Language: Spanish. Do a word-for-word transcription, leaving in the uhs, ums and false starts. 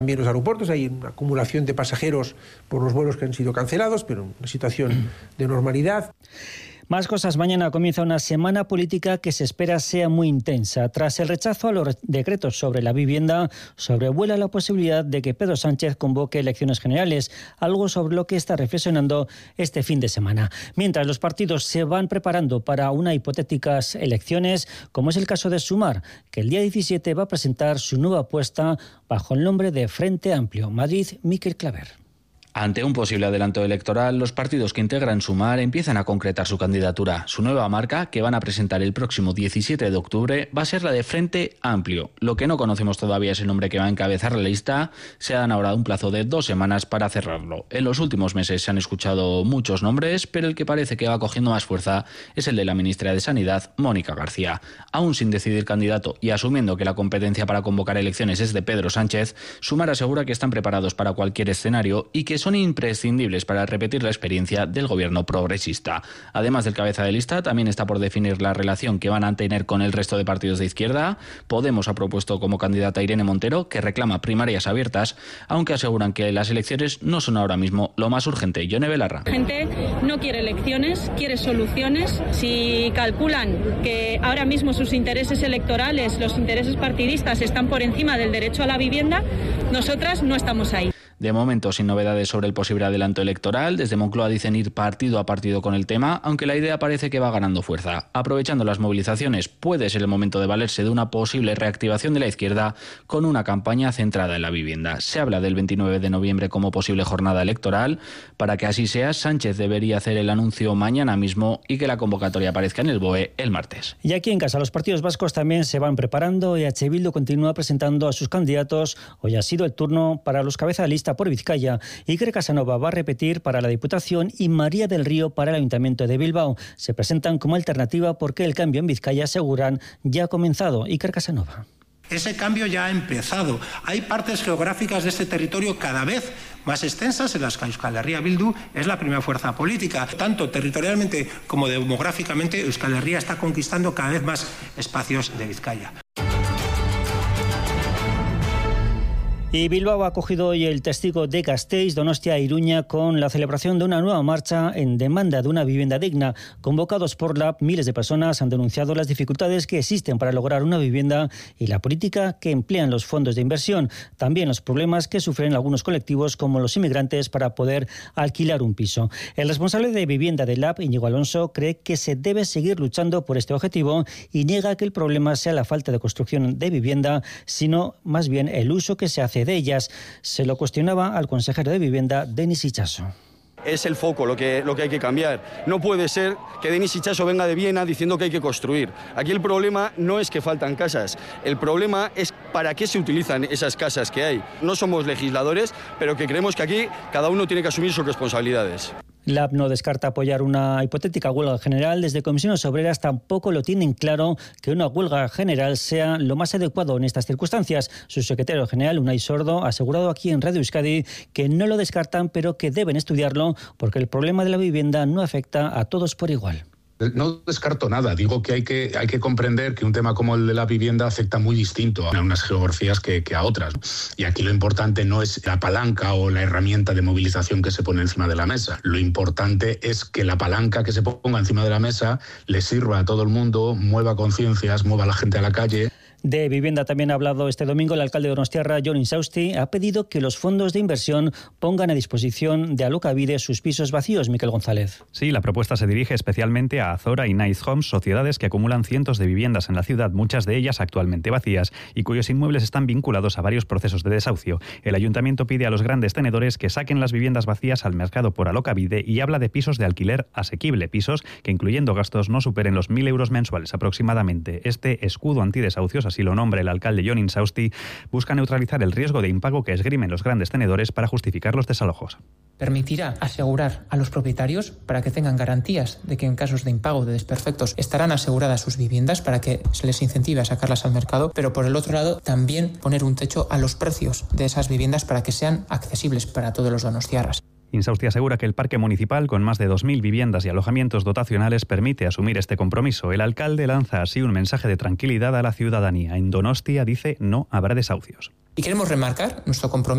También los aeropuertos, hay una acumulación de pasajeros por los vuelos que han sido cancelados, pero una situación de normalidad. Más cosas. Mañana comienza una semana política que se espera sea muy intensa. Tras el rechazo a los decretos sobre la vivienda, sobrevuela la posibilidad de que Pedro Sánchez convoque elecciones generales, algo sobre lo que está reflexionando este fin de semana. Mientras los partidos se van preparando para unas hipotéticas elecciones, como es el caso de Sumar, que el día diecisiete va a presentar su nueva apuesta bajo el nombre de Frente Amplio. Madrid, Miquel Claver. Ante un posible adelanto electoral, los partidos que integran Sumar empiezan a concretar su candidatura. Su nueva marca, que van a presentar el próximo diecisiete de octubre, va a ser la de Frente Amplio. Lo que no conocemos todavía es el nombre que va a encabezar la lista. Se dan ahora un plazo de dos semanas para cerrarlo. En los últimos meses se han escuchado muchos nombres, pero el que parece que va cogiendo más fuerza es el de la ministra de Sanidad, Mónica García. Aún sin decidir candidato y asumiendo que la competencia para convocar elecciones es de Pedro Sánchez, Sumar asegura que están preparados para cualquier escenario y que son imprescindibles para repetir la experiencia del gobierno progresista. Además del cabeza de lista, también está por definir la relación que van a tener con el resto de partidos de izquierda. Podemos ha propuesto como candidata a Irene Montero, que reclama primarias abiertas, aunque aseguran que las elecciones no son ahora mismo lo más urgente. Yone Belarra. La gente no quiere elecciones, quiere soluciones. Si calculan que ahora mismo sus intereses electorales, los intereses partidistas están por encima del derecho a la vivienda, nosotras no estamos ahí. De momento, sin novedades sobre el posible adelanto electoral, desde Moncloa dicen ir partido a partido con el tema, aunque la idea parece que va ganando fuerza. Aprovechando las movilizaciones, puede ser el momento de valerse de una posible reactivación de la izquierda con una campaña centrada en la vivienda. Se habla del veintinueve de noviembre como posible jornada electoral. Para que así sea, Sánchez debería hacer el anuncio mañana mismo y que la convocatoria aparezca en el B O E el martes. Y aquí en casa, los partidos vascos también se van preparando. E H Bildu continúa presentando a sus candidatos. Hoy ha sido el turno para los cabeza de lista por Vizcaya. Iker Casanova va a repetir para la Diputación y María del Río para el Ayuntamiento de Bilbao. Se presentan como alternativa porque el cambio en Vizcaya, aseguran, ya ha comenzado. Iker Casanova. Ese cambio ya ha empezado. Hay partes geográficas de este territorio cada vez más extensas en las que Euskal Herria Bildu es la primera fuerza política. Tanto territorialmente como demográficamente, Euskal Herria está conquistando cada vez más espacios de Vizcaya. Y Bilbao ha acogido hoy el testigo de Gasteiz, Donostia e Iruña con la celebración de una nueva marcha en demanda de una vivienda digna. Convocados por la miles de personas han denunciado las dificultades que existen para lograr una vivienda y la política que emplean los fondos de inversión. También los problemas que sufren algunos colectivos como los inmigrantes para poder alquilar un piso. El responsable de vivienda del Lab, Íñigo Alonso, cree que se debe seguir luchando por este objetivo y niega que el problema sea la falta de construcción de vivienda, sino más bien el uso que se hace de ellas. Se lo cuestionaba al consejero de Vivienda, Denis Itxaso. Es el foco lo que, lo que hay que cambiar. No puede ser que Denis Itxaso venga de Viena diciendo que hay que construir. Aquí el problema no es que faltan casas, el problema es para qué se utilizan esas casas que hay. No somos legisladores, pero que creemos que aquí cada uno tiene que asumir sus responsabilidades. Lab no descarta apoyar una hipotética huelga general. Desde Comisiones Obreras tampoco lo tienen claro que una huelga general sea lo más adecuado en estas circunstancias. Su secretario general, Unai Sordo, ha asegurado aquí en Radio Euskadi que no lo descartan, pero que deben estudiarlo porque el problema de la vivienda no afecta a todos por igual. No descarto nada, digo que hay que hay que comprender que un tema como el de la vivienda afecta muy distinto a unas geografías que, que a otras. Y aquí lo importante no es la palanca o la herramienta de movilización que se pone encima de la mesa. Lo importante es que la palanca que se ponga encima de la mesa le sirva a todo el mundo, mueva conciencias, mueva a la gente a la calle. De vivienda también ha hablado este domingo el alcalde de Donostiarra, Jon Insausti. Ha pedido que los fondos de inversión pongan a disposición de Alokabide sus pisos vacíos. Miquel González. Sí, la propuesta se dirige especialmente a Azora y Nice Homes, sociedades que acumulan cientos de viviendas en la ciudad, muchas de ellas actualmente vacías y cuyos inmuebles están vinculados a varios procesos de desahucio. El ayuntamiento pide a los grandes tenedores que saquen las viviendas vacías al mercado por Alokabide y habla de pisos de alquiler asequible, pisos que incluyendo gastos no superen los mil euros mensuales aproximadamente. Este escudo antidesahucios, así lo nombra el alcalde Jon Insausti, busca neutralizar el riesgo de impago que esgrimen los grandes tenedores para justificar los desalojos. Permitirá asegurar a los propietarios para que tengan garantías de que en casos de impago de desperfectos estarán aseguradas sus viviendas para que se les incentive a sacarlas al mercado, pero por el otro lado también poner un techo a los precios de esas viviendas para que sean accesibles para todos los donostiarras. Insausti asegura que el parque municipal, con más de dos mil viviendas y alojamientos dotacionales, permite asumir este compromiso. El alcalde lanza así un mensaje de tranquilidad a la ciudadanía. En Donostia dice no habrá desahucios. Y queremos remarcar nuestro compromiso